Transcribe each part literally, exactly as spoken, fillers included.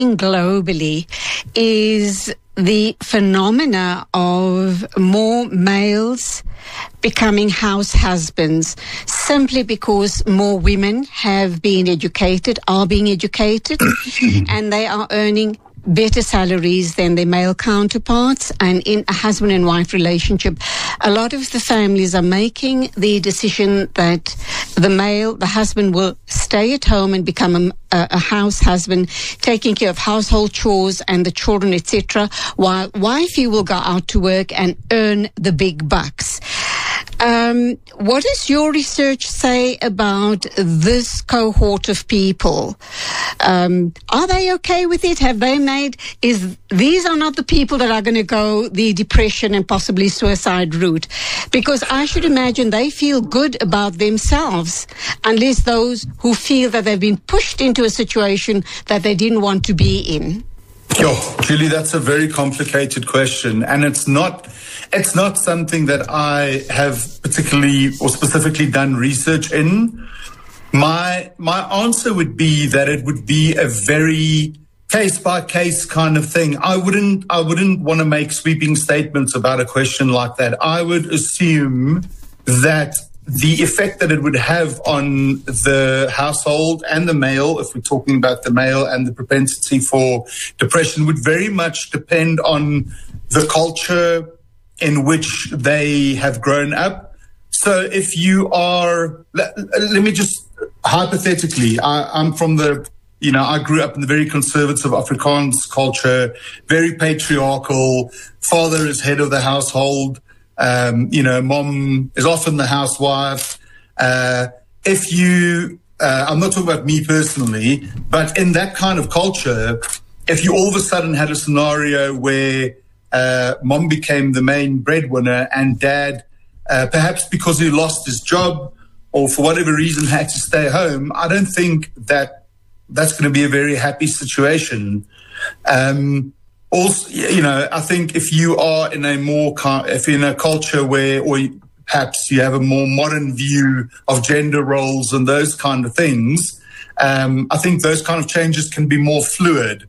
globally is the phenomena of more males becoming house husbands simply because more women have been educated, are being educated, and they are earning better salaries than their male counterparts. And in a husband and wife relationship, a lot of the families are making the decision that the male, the husband, will stay at home and become a, a house husband, taking care of household chores and the children, et cetera, while wifey will go out to work and earn the big bucks. Um, what does your research say about this cohort of people? Um, are they okay with it? Have they made, is, these are not the people that are going to go the depression and possibly suicide route? Because I should imagine they feel good about themselves, unless those who feel that they've been pushed into a situation that they didn't want to be in. Yo, Julie, that's a very complicated question, and it's not it's not something that I have particularly or specifically done research in. My my answer would be that it would be a very case by case kind of thing. I wouldn't I wouldn't want to make sweeping statements about a question like that. I would assume that the effect that it would have on the household and the male, if we're talking about the male, and the propensity for depression would very much depend on the culture in which they have grown up. So if you are, let, let me just hypothetically, I, I'm from the, you know, I grew up in the very conservative Afrikaans culture, very patriarchal. Father is head of the household. Um, you know, mom is often the housewife. Uh, if you, uh, I'm not talking about me personally, but in that kind of culture, if you all of a sudden had a scenario where uh, mom became the main breadwinner and dad, uh, perhaps because he lost his job or for whatever reason had to stay home, I don't think that that's going to be a very happy situation. Um, Also, you know, I think if you are in a more, if you're in a culture where, or perhaps you have a more modern view of gender roles and those kind of things, um, I think those kind of changes can be more fluid.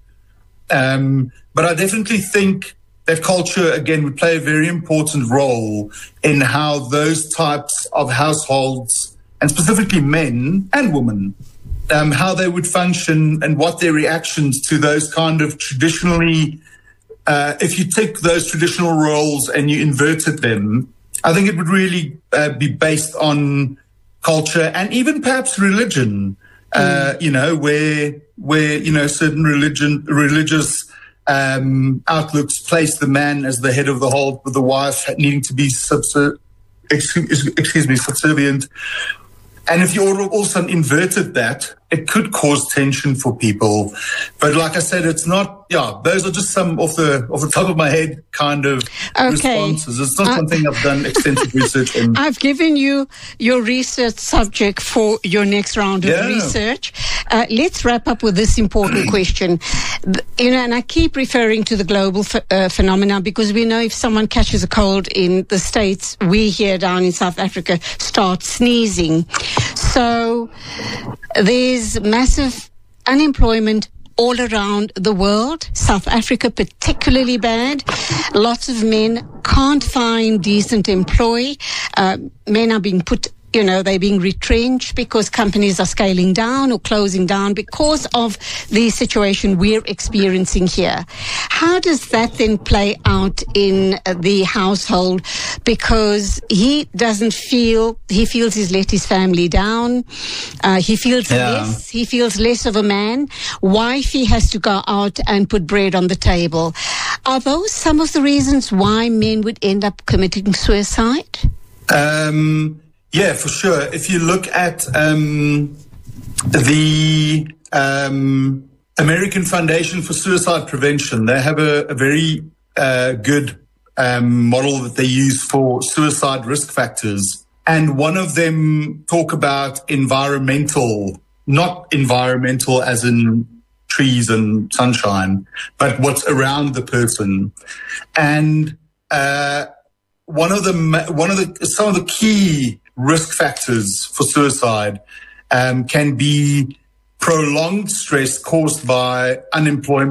Um, but I definitely think that culture, again, would play a very important role in how those types of households, and specifically men and women, um, how they would function and what their reactions to those kind of traditionally, Uh, if you take those traditional roles and you inverted them, I think it would really uh, be based on culture and even perhaps religion, uh, mm. you know, where, where, you know, certain religion, religious um, outlooks place the man as the head of the whole, with the wife needing to be subser- excuse, excuse me, subservient. And if you also inverted that, it could cause tension for people. But like I said, it's not, yeah, those are just some off the off the top of my head kind of okay. responses. It's not uh, something I've done extensive research in. I've given you your research subject for your next round of yeah. research. Uh, let's wrap up with this important question. You know, and I keep referring to the global ph- uh, phenomena because we know if someone catches a cold in the States, we here down in South Africa start sneezing. So there's massive unemployment all around the world. South Africa particularly bad. Lots of men can't find decent employ. Uh, men are being put, you know, they're being retrenched because companies are scaling down or closing down because of the situation we're experiencing here. How does that then play out in the household? Because he doesn't feel, he feels he's let his family down. Uh, he feels yeah. less, he feels less of a man. Wifey has to go out and put bread on the table. Are those some of the reasons why men would end up committing suicide? Um... Yeah, for sure. If you look at um, the um, American Foundation for Suicide Prevention, they have a, a very uh, good um, model that they use for suicide risk factors. And one of them talk about environmental, not environmental as in trees and sunshine, but what's around the person. And uh, one of the one of the some of the key risk factors for suicide um, can be prolonged stress caused by unemployment